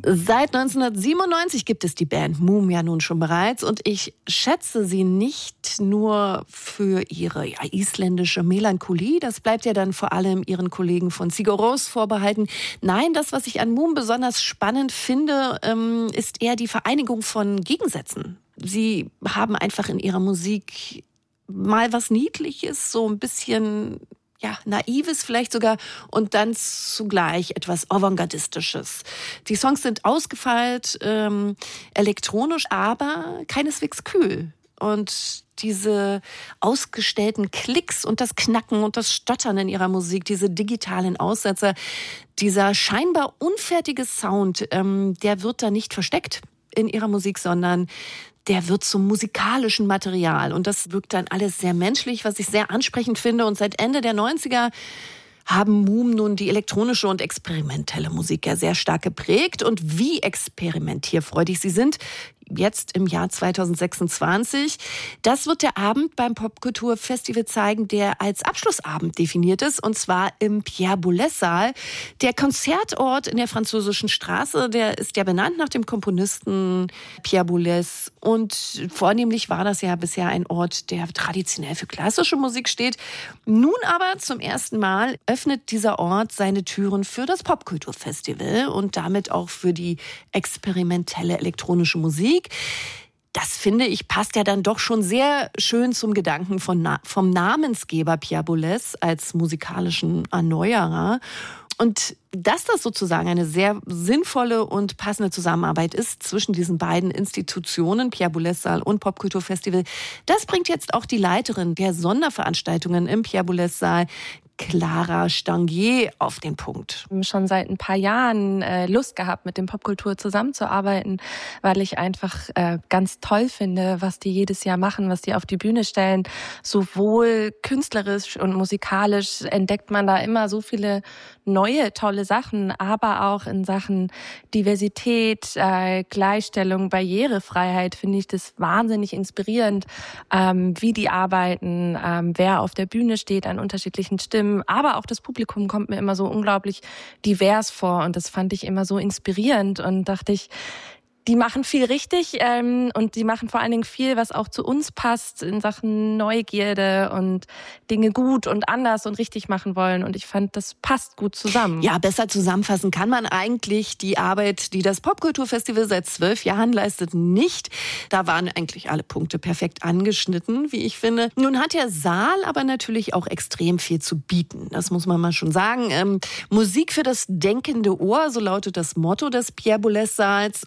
Seit 1997 gibt es die Band Moom ja nun schon bereits und ich schätze sie nicht nur für ihre isländische Melancholie, das bleibt ja dann vor allem ihren Kollegen von Sigur Rós vorbehalten. Nein, das, was ich an Moom besonders spannend finde, ist eher die Vereinigung von Gegensätzen. Sie haben einfach in ihrer Musik mal was Niedliches, so ein bisschen Naives vielleicht sogar und dann zugleich etwas Avantgardistisches. Die Songs sind ausgefeilt, elektronisch, aber keineswegs kühl. Und diese ausgestellten Klicks und das Knacken und das Stottern in ihrer Musik, diese digitalen Aussetzer, dieser scheinbar unfertige Sound, der wird da nicht versteckt in ihrer Musik, sondern der wird zum musikalischen Material. Und das wirkt dann alles sehr menschlich, was ich sehr ansprechend finde. Und seit Ende der 90er haben Moom nun die elektronische und experimentelle Musik ja sehr stark geprägt. Und wie experimentierfreudig sie sind, jetzt im Jahr 2026. Das wird der Abend beim Popkulturfestival zeigen, der als Abschlussabend definiert ist, und zwar im Pierre Boulez-Saal. Der Konzertort in der Französischen Straße, der ist ja benannt nach dem Komponisten Pierre Boulez. Und vornehmlich war das ja bisher ein Ort, der traditionell für klassische Musik steht. Nun aber zum ersten Mal öffnet dieser Ort seine Türen für das Popkulturfestival und damit auch für die experimentelle elektronische Musik. Das, finde ich, passt ja dann doch schon sehr schön zum Gedanken vom Namensgeber Pierre Boulez als musikalischen Erneuerer. Und dass das sozusagen eine sehr sinnvolle und passende Zusammenarbeit ist zwischen diesen beiden Institutionen, Pierre Boulez-Saal und Popkulturfestival, das bringt jetzt auch die Leiterin der Sonderveranstaltungen im Pierre Boulez-Saal, Clara Stangier, auf den Punkt. Schon seit ein paar Jahren Lust gehabt, mit dem Popkultur zusammenzuarbeiten, weil ich einfach ganz toll finde, was die jedes Jahr machen, was die auf die Bühne stellen. Sowohl künstlerisch und musikalisch entdeckt man da immer so viele neue, tolle Sachen, aber auch in Sachen Diversität, Gleichstellung, Barrierefreiheit finde ich das wahnsinnig inspirierend, wie die arbeiten, wer auf der Bühne steht an unterschiedlichen Stimmen. Aber auch das Publikum kommt mir immer so unglaublich divers vor und das fand ich immer so inspirierend und dachte ich, die machen viel richtig und die machen vor allen Dingen viel, was auch zu uns passt in Sachen Neugierde und Dinge gut und anders und richtig machen wollen. Und ich fand, das passt gut zusammen. Ja, besser zusammenfassen kann man eigentlich die Arbeit, die das Popkulturfestival seit 12 Jahren leistet, nicht. Da waren eigentlich alle Punkte perfekt angeschnitten, wie ich finde. Nun hat der Saal aber natürlich auch extrem viel zu bieten. Das muss man mal schon sagen. Musik für das denkende Ohr, so lautet das Motto des Pierre Boulez-Saals.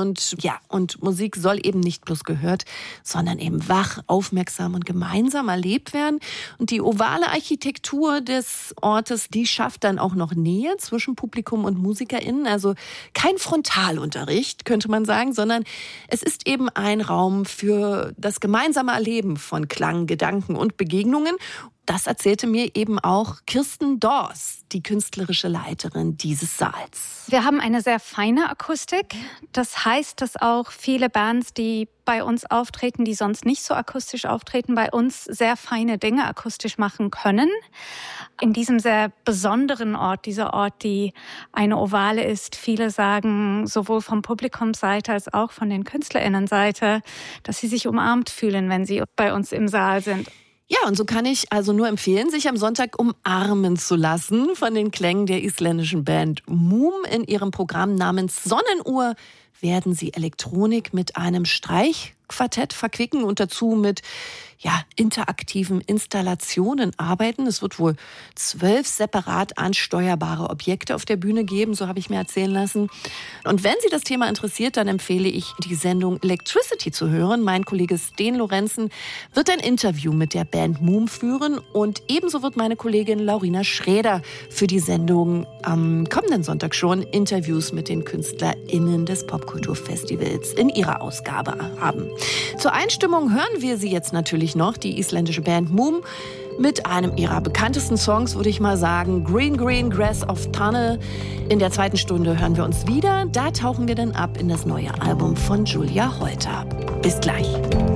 Und Musik soll eben nicht bloß gehört, sondern eben wach, aufmerksam und gemeinsam erlebt werden. Und die ovale Architektur des Ortes, die schafft dann auch noch Nähe zwischen Publikum und MusikerInnen. Also kein Frontalunterricht, könnte man sagen, sondern es ist eben ein Raum für das gemeinsame Erleben von Klang, Gedanken und Begegnungen. Das erzählte mir eben auch Kirsten Dors, die künstlerische Leiterin dieses Saals. Wir haben eine sehr feine Akustik. Das heißt, dass auch viele Bands, die bei uns auftreten, die sonst nicht so akustisch auftreten, bei uns sehr feine Dinge akustisch machen können. In diesem sehr besonderen Ort, dieser Ort, die eine Ovale ist, viele sagen, sowohl vom Publikumsseite als auch von den KünstlerInnenseite, dass sie sich umarmt fühlen, wenn sie bei uns im Saal sind. Ja, und so kann ich also nur empfehlen, sich am Sonntag umarmen zu lassen von den Klängen der isländischen Band Moom. In ihrem Programm namens Sonnenuhr werden sie Elektronik mit einem Streichquartett verquicken und dazu mit interaktiven Installationen arbeiten. Es wird wohl 12 separat ansteuerbare Objekte auf der Bühne geben, so habe ich mir erzählen lassen. Und wenn Sie das Thema interessiert, dann empfehle ich, die Sendung Electricity zu hören. Mein Kollege Sten Lorenzen wird ein Interview mit der Band Moom führen und ebenso wird meine Kollegin Laurina Schräder für die Sendung am kommenden Sonntag schon Interviews mit den KünstlerInnen des Popkulturfestivals in ihrer Ausgabe haben. Zur Einstimmung hören wir sie jetzt natürlich noch, die isländische Band Moom, mit einem ihrer bekanntesten Songs, würde ich mal sagen, Green Green Grass of Tunnel. In der zweiten Stunde hören wir uns wieder. Da tauchen wir dann ab in das neue Album von Julia Holter. Bis gleich.